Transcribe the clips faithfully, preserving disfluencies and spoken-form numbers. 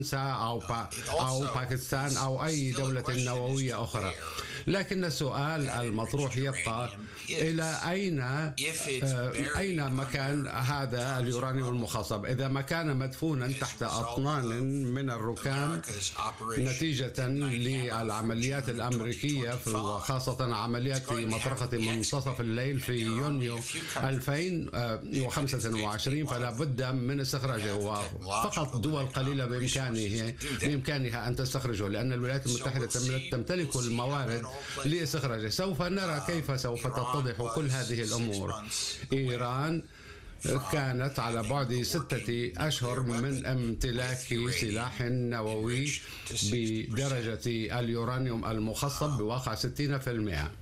أو با أو باكستان أو أي دولة نووية أخرى. لكن السؤال المطروح يبقى إلى أين أين مكان هذا اليورانيوم المخصب؟ إذا ما كان مدفونا تحت أطنان من الركام نتيجة للعمليات الأمريكية وخاصة عمليات مطرقة منتصف الليل في يونيو ألفين وخمسة وعشرين، فلا بد من استخراجه، وفقط دول قليلة بإمكانه بإمكانها أن تستخرجه، لأن الولايات المتحدة تمتلك الموارد لاستخراجه. سوف نرى كيف سوف تتضح كل هذه الأمور. إيران كانت على بعد ستة أشهر من امتلاك سلاح نووي بدرجة اليورانيوم المخصب بواقع ستين بالمئة.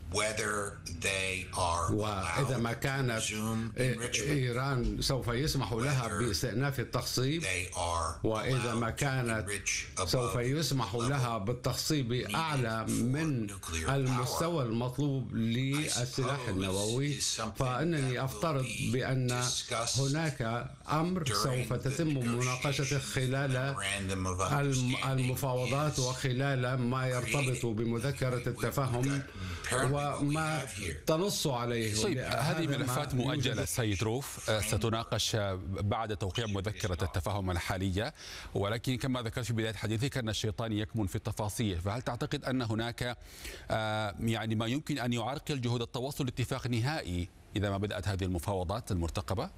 وإذا ما كانت إيران سوف يسمح لها باستئناف التخصيب، وإذا ما كانت سوف يسمح لها بالتخصيب أعلى من المستوى المطلوب للسلاح النووي، فإنني أفترض بأن هناك أمر سوف تتم مناقشته خلال المفاوضات وخلال ما يرتبط بمذكرة التفاهم وما تنص عليه. طيب، هذه ملفات مؤجلة سيد روف ستناقش بعد توقيع مذكرة التفاهم الحالية، ولكن كما ذكرت في بداية حديثك أن الشيطان يكمن في التفاصيل، فهل تعتقد أن هناك يعني ما يمكن أن يعرقل جهود التوصل لاتفاق نهائي إذا ما بدأت هذه المفاوضات المرتقبة؟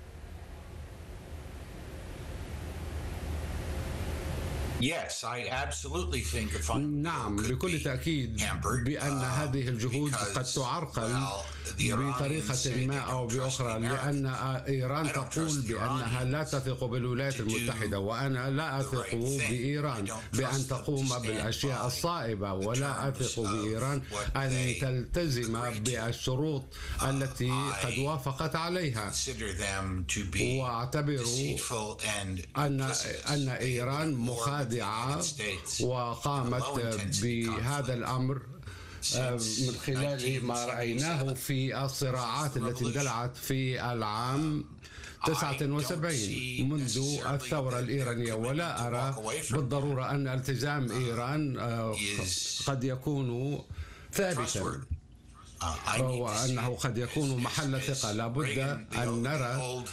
نعم، بكل تأكيد بأن هذه الجهود قد تعرقل بطريقة ما أو بأخرى، لأن إيران تقول بأنها لا تثق بالولايات المتحدة، وأنا لا أثق بإيران بأن تقوم بالأشياء الصائبة، ولا أثق بإيران أن تلتزم بالشروط التي قد وافقت عليها. وأعتبر أن أن إيران مخادعة وقامت بهذا الأمر من خلال ما رأيناه في الصراعات التي اندلعت في العام تسعة وسبعين منذ الثورة الإيرانية. ولا أرى بالضرورة أن التزام إيران قد يكون ثابتا، وأنه قد يكون محل ثقة. لابد أن نرى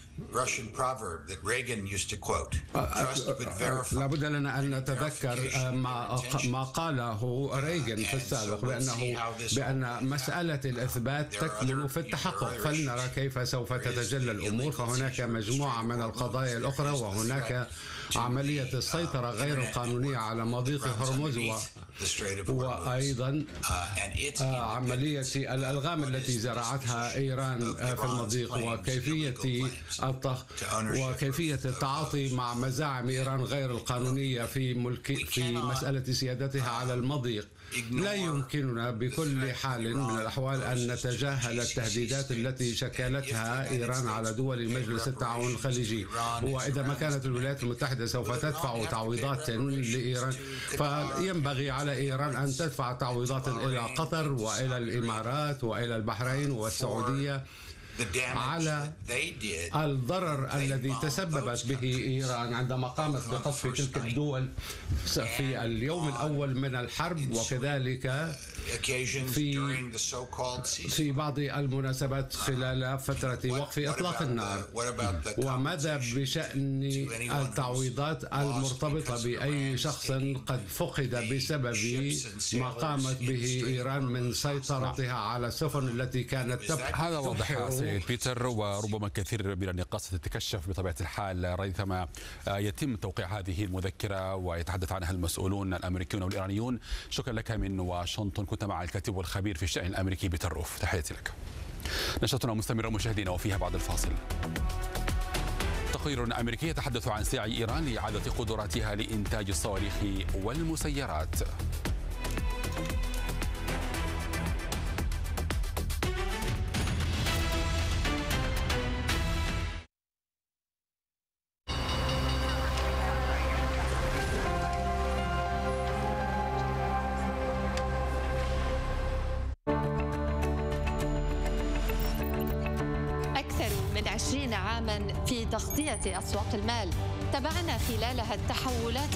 لابد لنا أن نتذكر ما ما قاله ريغان في السابق، بأنه بأن مسألة الإثبات تكمن في التحقق. فلنرى كيف سوف تتجلى الأمور. فهناك مجموعة من القضايا الأخرى، وهناك عملية السيطرة غير القانونية على مضيق هرمز، وأيضا عملية الألغام التي زرعتها إيران في المضيق، وكيفية وكيفية التعاطي مع مزاعم إيران غير القانونية في ملك في مسألة سيادتها على المضيق. لا يمكننا بكل حال من الأحوال أن نتجاهل التهديدات التي شكلتها إيران على دول مجلس التعاون الخليجي. وإذا ما كانت الولايات المتحدة سوف تدفع تعويضات لإيران، فينبغي على إيران أن تدفع تعويضات إلى قطر وإلى الإمارات وإلى البحرين والسعودية على الضرر الذي تسببت به إيران عندما قامت بقصف تلك الدول في اليوم الأول من الحرب، وكذلك في في بعض المناسبات خلال فترة وقف إطلاق النار. وماذا بشأن التعويضات المرتبطة بأي شخص قد فقد بسبب ما قامت به إيران من سيطرتها على السفن التي كانت تبحث؟ هذا واضح سيد بيتر، وربما كثير من النقاط ستتكشف بطبيعة الحال ريثما يتم توقيع هذه المذكرة ويتحدث عنها المسؤولون الأمريكيون والإيرانيون. شكرا لك من واشنطن، كنت مع الكاتب والخبير في الشأن الأمريكي بيتر روف. تحياتي لك. نشرتنا مستمرة مشاهدينا، وفيها بعد الفاصل تقرير أمريكي يتحدث عن سعي إيران لإعادة قدراتها لإنتاج الصواريخ والمسيرات. عشرين عاما في تغطية أسواق المال، تابعنا خلالها التحولات